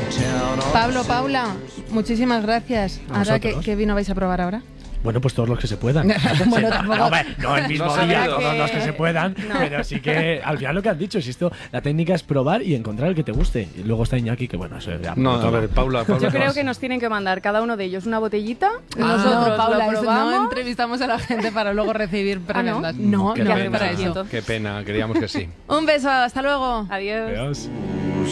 Pablo, Paula, muchísimas gracias. Ahora, ¿qué vino vais a probar ahora? Bueno, pues todos los que se puedan. Bueno, tampoco. No el mismo día, todos los que se puedan. Pero sí que al final lo que has dicho, si esto, la técnica es probar y encontrar el que te guste. Y luego está Iñaki, que bueno, eso ya. No, a ver, Paula. Yo creo que nos tienen que mandar cada uno de ellos una botellita. Nosotros Paula, lo probamos. no entrevistamos a la gente para luego recibir prebendas. ¿no? No, Qué no, pena, para eso. qué pena, queríamos que sí. Un beso, hasta luego. Adiós. Adiós.